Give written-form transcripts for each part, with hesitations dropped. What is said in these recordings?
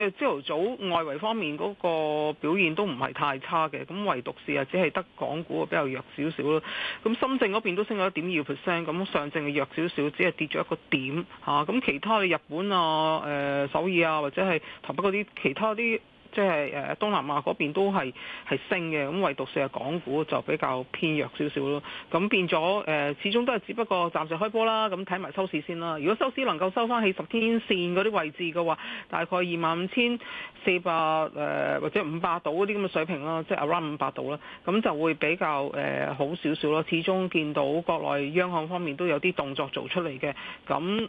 朝頭早外圍方面嗰個表現都唔係太差嘅，咁唯獨是只係得港股比較弱少少咯。咁深證嗰邊都升咗1.2%，咁上證嘅弱少少，只係跌咗一個點嚇。咁其他嘅日本啊、首爾啊或者係台北嗰啲其他啲。即係東南亞嗰邊都係升嘅，咁唯獨是係港股就比較偏弱少少咯。咁變咗始終都係只不過暫時開波啦。咁睇埋收市先啦。如果收市能夠收翻起10天線嗰啲位置嘅話，大概25,400或者500度嗰啲咁嘅水平啦，即係 around 500度啦，咁就會比較好少少咯。始終見到國內央行方面都有啲動作做出嚟嘅，咁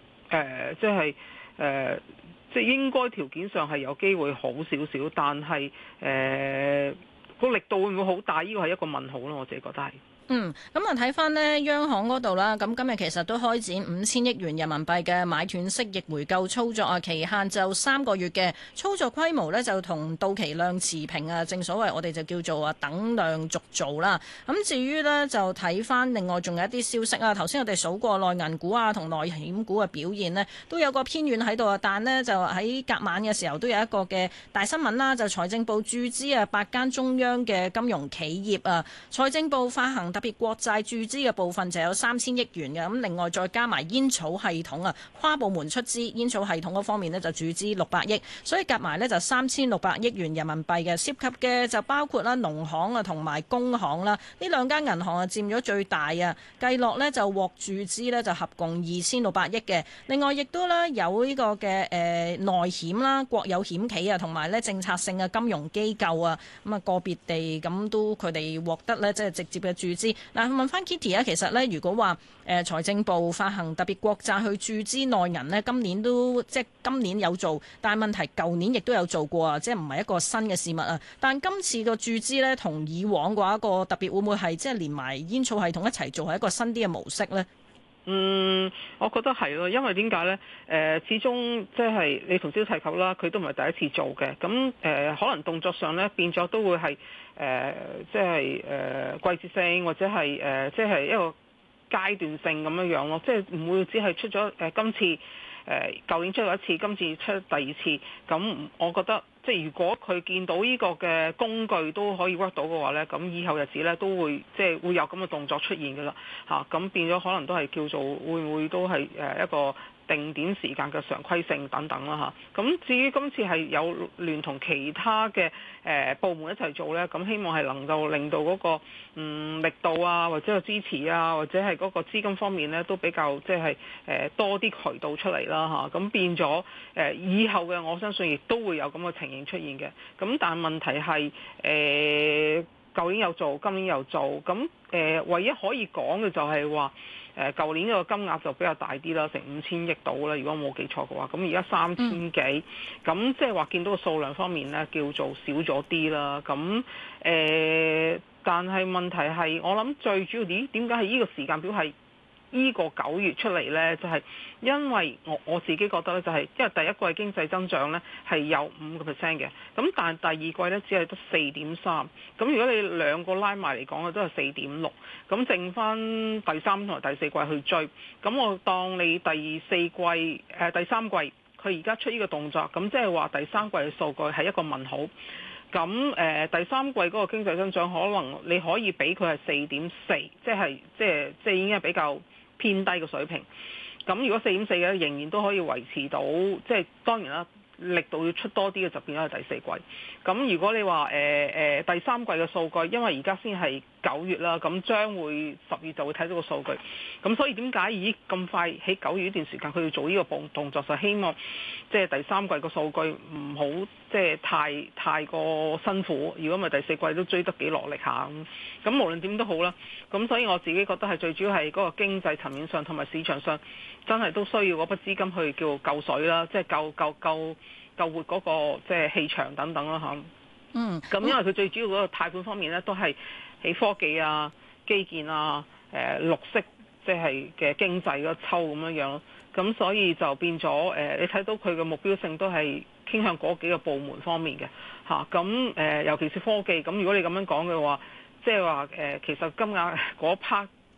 即係應該條件上係有機會好少少，但係個力度會唔會好大？呢個係一個問號咯，我自己覺得係。 咁啊睇翻呢央行嗰度啦，咁今日其實都開展5000億元人民幣嘅買斷息逆回購操作啊，期限就3個月嘅，操作規模呢就同到期量持平啊，正所謂我哋就叫做等量續做啦。咁至於呢，就睇翻另外仲有一啲消息啊，頭先我哋數過內銀股啊同內險股嘅表現呢，都有個偏軟喺度啊，但呢，就喺隔晚嘅時候都有一個嘅大新聞啦，就財政部注資8間中央嘅金融企業啊，財政部發行特別國債注資嘅部分就有3000億元嘅，咁另外再加埋煙草系統啊，跨部門出資煙草系統嗰方面呢就注資600億，所以夾埋呢就3600億元人民幣嘅，涉及嘅就包括啦農行啊同埋工行啦，呢兩間銀行啊佔咗最大啊，計落呢就獲注資呢就合共2600億嘅，另外亦都呢有呢個嘅內險啦、國有險企啊同埋呢政策性嘅金融機構啊，咁啊個別地咁都佢哋獲得呢即係直接嘅注資。嗱，問翻 Kitty 啊，其實咧，如果話財政部發行特別國債去注資內銀呢，今年有做，但係問題舊年亦都有做過啊，即係唔係一個新嘅事物啊。但今次個注資呢，同以往嘅話個特別會唔會係即係連埋煙草系統一齊做，係一個新啲嘅模式呢？ 我覺得係咯，因為點解呢？始終即係你同小提及啦，佢都唔係第一次做嘅，咁可能動作上呢變咗都會係即係季節性或者係即係一個階段性咁樣樣咯，即係唔會只係出咗今次舊年出咗一次，今次出第二次，咁我覺得。即係如果佢見到呢個嘅工具都可以 work 到嘅話呢，咁以後日子呢都會即係會有咁嘅動作出現㗎啦嚇，咁變咗可能都係叫做會唔會都係一個定點時間嘅常規性等等啦嚇。咁至於今次係有聯同其他嘅部門一齊做呢，咁希望係能夠令到嗰個力度啊，或者個支持啊，或者係嗰個資金方面呢，都比較即係多啲渠道出嚟啦嚇。咁變咗以後嘅我相信亦都會有咁嘅情形出現嘅。咁但係問題係舊年有做，今年又做，咁唯一可以講嘅就係話舊年個金額就比較大啲啦，成5000億到啦，如果我冇記錯嘅話，咁而家3000幾，咁即係話見到個數量方面呢，叫做少咗啲啦，咁但係問題係我諗最主要點解係呢個時間表係呢個9月出嚟呢？就係因為我自己覺得呢，就係因為第一季經濟增長呢係有5%嘅，咁但係第二季呢只係得4.3%，咁如果你兩個拉埋嚟講嘅都係4.6%，咁剩翻第三同埋第四季去追，咁我當你第三季佢而家出呢個動作，咁即係話第三季嘅數據係一個問號。咁第三季嗰個經濟增長可能你可以俾佢係4.4%，即係已經係比較偏低嘅水平。咁如果4.4嘅仍然都可以維持到，即係當然啦，力度要出多啲嘅就變咗係第四季。咁如果你話第三季嘅數據，因為而家先係9月啦，咁將會10月就會睇到個數據。咁所以點解咁快喺9月呢段時間佢要做呢個動作，就希望即係第三季個數據唔好即係太過辛苦。如果咪第四季都追得幾落力下咁無論點都好啦。咁所以我自己覺得係最主要係嗰個經濟層面上同埋市場上真係都需要嗰筆資金去叫救水啦，即係救活嗰個即係氣場等等啦嚇。咁因為佢最主要嗰個貸款方面咧，都係喺科技啊、基建啊、綠色即係嘅經濟嗰抽咁樣樣，咁所以就變咗你睇到佢嘅目標性都係傾向嗰幾個部門方面嘅嚇。咁尤其是科技，咁如果你咁樣講嘅話，即係話其實金額嗰 part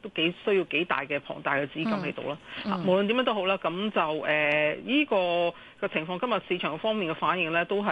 都需要幾大嘅龐大嘅資金喺度啦。無論點樣都好啦，咁就呢個嘅情況，今日市場方面嘅反應咧都係